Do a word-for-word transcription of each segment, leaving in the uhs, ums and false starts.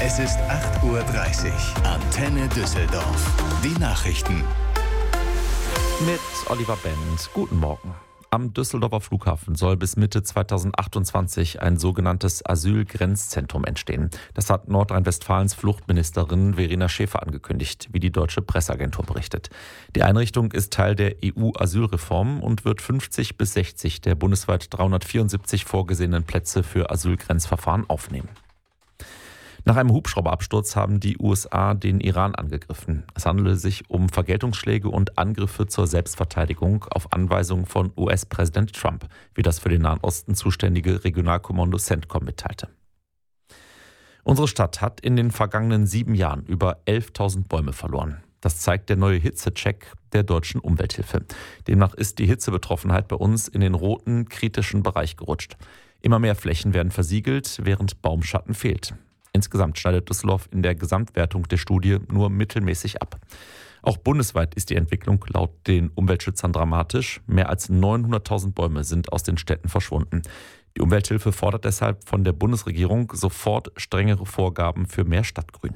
Es ist acht Uhr dreißig. Antenne Düsseldorf. Die Nachrichten. Mit Oliver Benz. Guten Morgen. Am Düsseldorfer Flughafen soll bis Mitte zweitausendachtundzwanzig ein sogenanntes Asylgrenzzentrum entstehen. Das hat Nordrhein-Westfalens Fluchtministerin Verena Schäfer angekündigt, wie die deutsche Presseagentur berichtet. Die Einrichtung ist Teil der E U-Asylreform und wird fünfzig bis sechzig der bundesweit dreihundertvierundsiebzig vorgesehenen Plätze für Asylgrenzverfahren aufnehmen. Nach einem Hubschrauberabsturz haben die U S A den Iran angegriffen. Es handele sich um Vergeltungsschläge und Angriffe zur Selbstverteidigung auf Anweisung von U S-Präsident Trump, wie das für den Nahen Osten zuständige Regionalkommando CENTCOM mitteilte. Unsere Stadt hat in den vergangenen sieben Jahren über elftausend Bäume verloren. Das zeigt der neue Hitzecheck der Deutschen Umwelthilfe. Demnach ist die Hitzebetroffenheit bei uns in den roten, kritischen Bereich gerutscht. Immer mehr Flächen werden versiegelt, während Baumschatten fehlt. Insgesamt schneidet Düsseldorf in der Gesamtwertung der Studie nur mittelmäßig ab. Auch bundesweit ist die Entwicklung laut den Umweltschützern dramatisch. Mehr als neunhunderttausend Bäume sind aus den Städten verschwunden. Die Umwelthilfe fordert deshalb von der Bundesregierung sofort strengere Vorgaben für mehr Stadtgrün.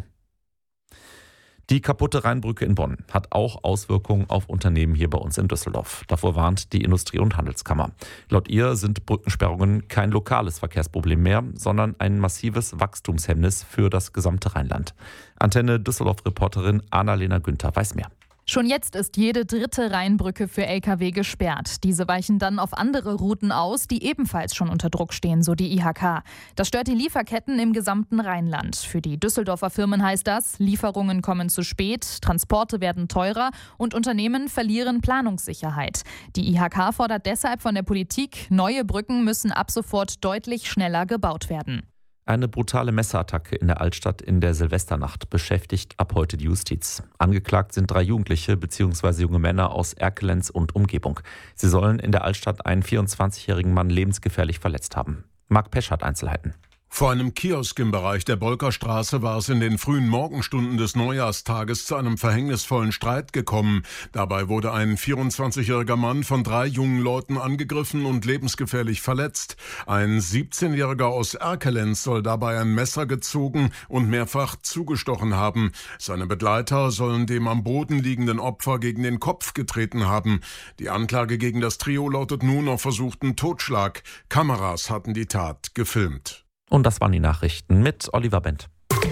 Die kaputte Rheinbrücke in Bonn hat auch Auswirkungen auf Unternehmen hier bei uns in Düsseldorf. Davor warnt die Industrie- und Handelskammer. Laut ihr sind Brückensperrungen kein lokales Verkehrsproblem mehr, sondern ein massives Wachstumshemmnis für das gesamte Rheinland. Antenne Düsseldorf-Reporterin Annalena Günther weiß mehr. Schon jetzt ist jede dritte Rheinbrücke für L K W gesperrt. Diese weichen dann auf andere Routen aus, die ebenfalls schon unter Druck stehen, so die I H K. Das stört die Lieferketten im gesamten Rheinland. Für die Düsseldorfer Firmen heißt das, Lieferungen kommen zu spät, Transporte werden teurer und Unternehmen verlieren Planungssicherheit. Die I H K fordert deshalb von der Politik, neue Brücken müssen ab sofort deutlich schneller gebaut werden. Eine brutale Messerattacke in der Altstadt in der Silvesternacht beschäftigt ab heute die Justiz. Angeklagt sind drei Jugendliche bzw. junge Männer aus Erkelenz und Umgebung. Sie sollen in der Altstadt einen vierundzwanzigjährigen Mann lebensgefährlich verletzt haben. Marc Pesch hat Einzelheiten. Vor einem Kiosk im Bereich der Bolkerstraße war es in den frühen Morgenstunden des Neujahrstages zu einem verhängnisvollen Streit gekommen. Dabei wurde ein vierundzwanzigjähriger Mann von drei jungen Leuten angegriffen und lebensgefährlich verletzt. Ein siebzehnjähriger aus Erkelenz soll dabei ein Messer gezogen und mehrfach zugestochen haben. Seine Begleiter sollen dem am Boden liegenden Opfer gegen den Kopf getreten haben. Die Anklage gegen das Trio lautet nun auf versuchten Totschlag. Kameras hatten die Tat gefilmt. Und das waren die Nachrichten mit Oliver Bendt.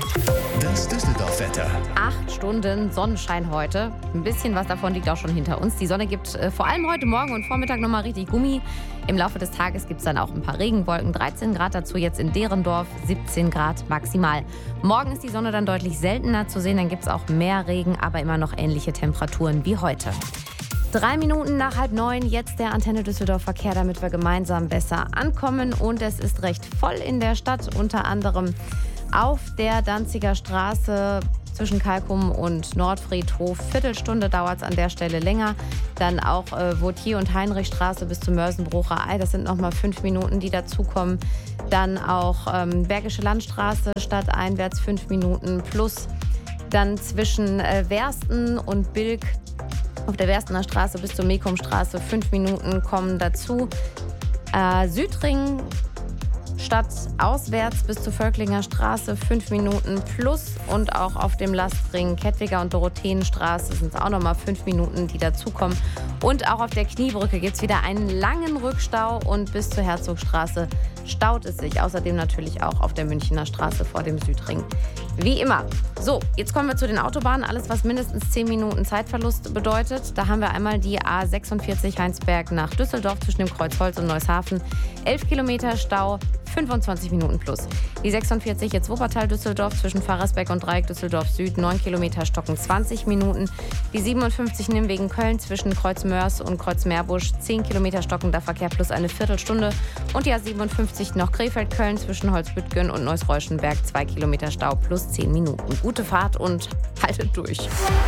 Das Düsseldorf-Wetter. Acht Stunden Sonnenschein heute. Ein bisschen was davon liegt auch schon hinter uns. Die Sonne gibt äh, vor allem heute Morgen und Vormittag nochmal richtig Gummi. Im Laufe des Tages gibt es dann auch ein paar Regenwolken. dreizehn Grad dazu jetzt in Derendorf, siebzehn Grad maximal. Morgen ist die Sonne dann deutlich seltener zu sehen. Dann gibt es auch mehr Regen, aber immer noch ähnliche Temperaturen wie heute. Drei Minuten nach halb neun, jetzt der Antenne Düsseldorf Verkehr, damit wir gemeinsam besser ankommen. Und es ist recht voll in der Stadt, unter anderem auf der Danziger Straße zwischen Kalkum und Nordfriedhof. Viertelstunde dauert es an der Stelle länger. Dann auch äh, Vautier- und Heinrichstraße bis zum Mörsenbrucher Ei. Das sind nochmal fünf Minuten, die dazukommen. Dann auch ähm, Bergische Landstraße stadteinwärts fünf Minuten plus. Dann zwischen äh, Wersten und Bilk auf der Werstener Straße bis zur Mekumstraße fünf Minuten kommen dazu. Äh, Südring Stadt auswärts bis zur Völklinger Straße fünf Minuten plus. Und auch auf dem Lastring Kettwiger und Dorotheenstraße sind es auch nochmal fünf Minuten, die dazukommen. Und auch auf der Kniebrücke gibt es wieder einen langen Rückstau und bis zur Herzogstraße staut es sich. Außerdem natürlich auch auf der Münchener Straße vor dem Südring. Wie immer. So, jetzt kommen wir zu den Autobahnen. Alles, was mindestens zehn Minuten Zeitverlust bedeutet. Da haben wir einmal die A sechsundvierzig Heinsberg nach Düsseldorf zwischen dem Kreuz Holz und Neushafen. elf Kilometer Stau, fünfundzwanzig Minuten plus. Die sechsundvierzig jetzt Wuppertal-Düsseldorf zwischen Pfarrersbeck und Dreieck Düsseldorf Süd, neun Kilometer Stocken, zwanzig Minuten. Die siebenundfünfzig Nimwegen-Köln zwischen Kreuz Mörs und Kreuz Meerbusch, zehn Kilometer stockender Verkehr plus eine Viertelstunde. Und die A siebenundfünfzig noch Krefeld-Köln zwischen Holzbüttgen und Neuss-Reuschenberg, zwei Kilometer Stau plus zehn Minuten. Gute Fahrt und haltet durch.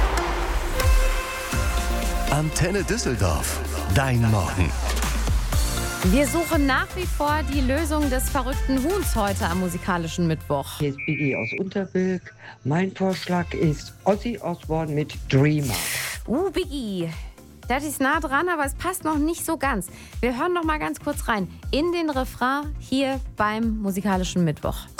Antenne Düsseldorf. Dein Morgen. Wir suchen nach wie vor die Lösung des verrückten Huhns heute am musikalischen Mittwoch. Hier ist Biggie aus Unterbilk. Mein Vorschlag ist Ozzy Osbourne mit Dreamer. Uh, Biggie. Das ist nah dran, aber es passt noch nicht so ganz. Wir hören noch mal ganz kurz rein in den Refrain hier beim musikalischen Mittwoch.